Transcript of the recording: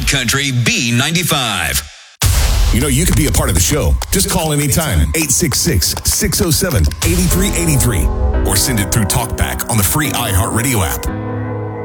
Country B95. You know, you could be a part of the show. Just call anytime. 866-607-8383. Or send it through TalkBack on the free iHeartRadio app.